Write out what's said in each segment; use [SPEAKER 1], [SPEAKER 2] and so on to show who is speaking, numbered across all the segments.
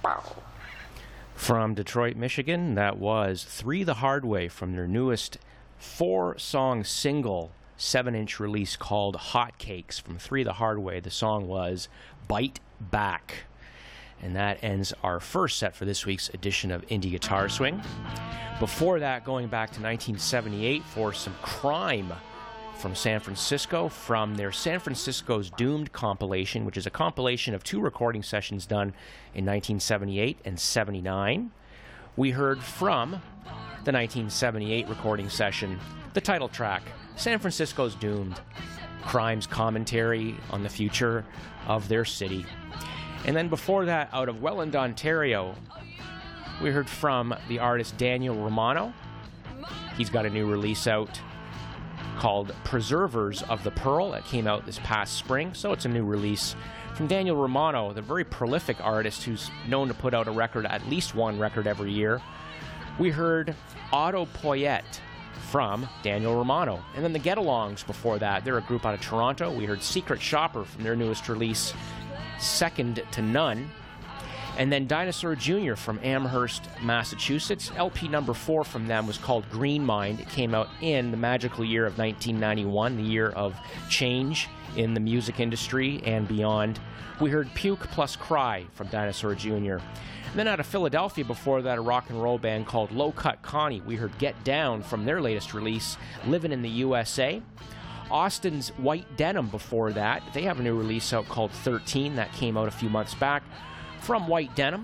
[SPEAKER 1] From Detroit, Michigan, that was Three the Hard Way from their newest 4-song single 7-inch release called Hotcakes from Three the Hard Way. The song was Bite Back. And that ends our first set for this week's edition of Indie Guitar Swing. Before that, going back to 1978 for some Crime from San Francisco from their San Francisco's Doomed compilation, which is a compilation of 2 recording sessions done in 1978 and 79. We heard from the 1978 recording session the title track, San Francisco's Doomed, Crime's commentary on the future of their city. And then before that, out of Welland, Ontario, we heard from the artist Daniel Romano. He's got a new release out called Preservers of the Pearl that came out this past spring, so it's a new release from Daniel Romano, the very prolific artist who's known to put out a record, at least one record every year. We heard Auto Poyette from Daniel Romano. And then the Get-Alongs before that, they're a group out of Toronto. We heard Secret Shopper from their newest release, Second to None. And then Dinosaur Jr. from Amherst, Massachusetts. LP number 4 from them was called Green Mind. It came out in the magical year of 1991, the year of change in the music industry and beyond. We heard Puke Plus Cry from Dinosaur Jr. And then out of Philadelphia before that, a rock and roll band called Low Cut Connie. We heard Get Down from their latest release, Living in the USA. Austin's White Denim before that. They have a new release out called 13 that came out a few months back. From White Denim,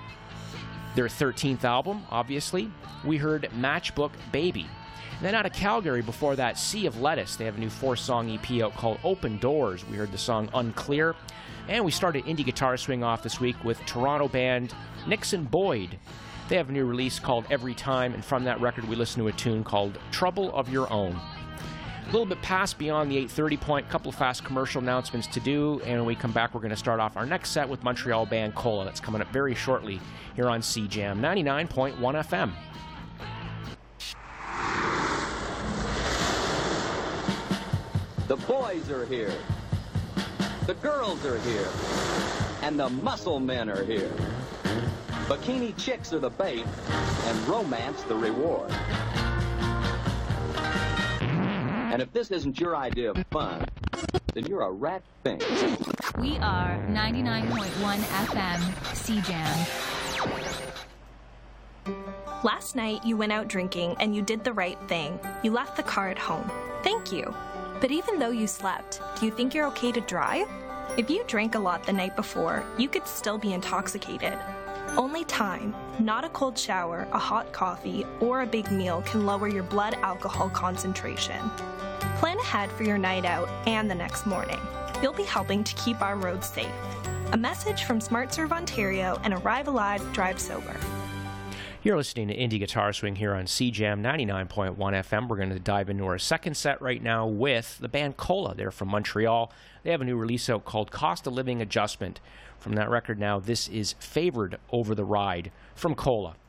[SPEAKER 1] their 13th album, obviously, we heard Matchbook Baby. And then out of Calgary before that, Sea of Lettuce. They have a new 4-song EP out called Open Doors. We heard the song Unclear. And we started Indie Guitar Swing off this week with Toronto band Nixon Boyd. They have a new release called Every Time, and from that record we listened to a tune called Trouble of Your Own. A little bit past beyond the 8:30 point, couple of fast commercial announcements to do, and when we come back we're going to start off our next set with Montreal band Cola. That's coming up very shortly here on CJAM 99.1 FM.
[SPEAKER 2] The boys are here. The girls are here. And the muscle men are here. Bikini chicks are the bait, and romance the reward. And if this isn't your idea of fun, then you're a rat thing.
[SPEAKER 3] We are 99.1 FM CJAM.
[SPEAKER 4] Last night, you went out drinking and you did the right thing. You left the car at home. Thank you. But even though you slept, do you think you're okay to drive? If you drank a lot the night before, you could still be intoxicated. Only time, not a cold shower, a hot coffee, or a big meal can lower your blood alcohol concentration. Plan ahead for your night out and the next morning. You'll be helping to keep our roads safe. A message from SmartServe Ontario and Arrive Alive, Drive Sober.
[SPEAKER 1] You're listening to Indie Guitar Swing here on CJAM 99.1 FM. We're going to dive into our second set right now with the band Cola. They're from Montreal. They have a new release out called Cost of Living Adjustment. From that record now, this is Favored Over the Ride from Cola.